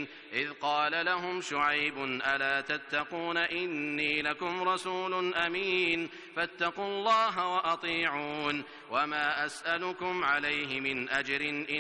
المرسلين إذ قال لهم شعيب ألا تتقون إني لكم رسول أمين فاتقوا الله وأطيعون وما أسألكم عليه من أجر